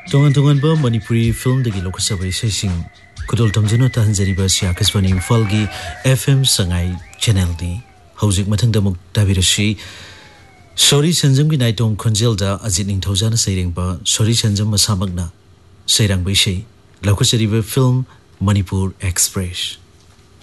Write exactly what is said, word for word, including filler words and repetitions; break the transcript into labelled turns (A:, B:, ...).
A: Tongan tongan ba Manipuri film dagi lokasabay sa sing kudol tamjano tahanjari ba si Akaswani Imphal-gi F M Sangai channel di hauzik mathang damuk tabirashi Sori Sanjam gi naitong khonjelda Ajit Ningthaujana saireng ba Sori Sanjam masamagna sairang bai sei lokasari ba film Manipur Express